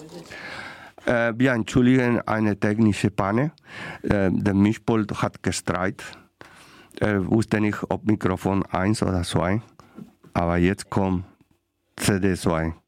Wir entschuldigen eine technische Panne. Der Mischpult hat gestreikt. Wusste nicht, ob Mikrofon 1 oder 2. Aber jetzt kommt CD 2.